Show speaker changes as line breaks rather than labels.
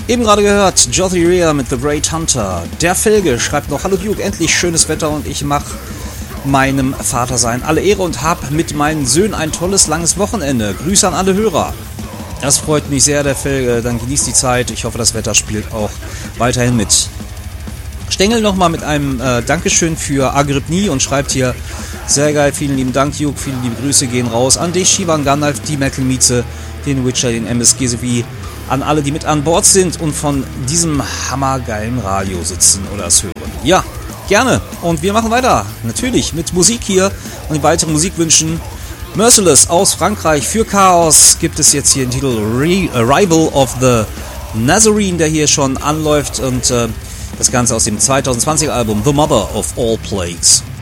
Eben gerade gehört, Jothy Rea mit The Great Hunter. Der Felge schreibt noch: Hallo Duke, endlich schönes Wetter und ich mache meinem Vatersein alle Ehre und hab mit meinen Söhnen ein tolles, langes Wochenende. Grüße an alle Hörer. Das freut mich sehr, der Felge. Dann genießt die Zeit. Ich hoffe, das Wetter spielt auch weiterhin mit. Stengel nochmal mit einem Dankeschön für Agrippnie und schreibt hier: Sehr geil, vielen lieben Dank, Duke. Viele liebe Grüße gehen raus an dich, Shivan Gandalf, die Metal Mieze, den Witcher, den MSG sowie an alle, die mit an Bord sind und von diesem hammergeilen Radio sitzen oder es hören. Ja, gerne. Und wir machen weiter. Natürlich mit Musik hier und den weiteren Musikwünschen. Merciless aus Frankreich für Chaos gibt es jetzt hier den Titel Arrival of the Nazarene, der hier schon anläuft, und das Ganze aus dem 2020er Album The Mother of All Plagues.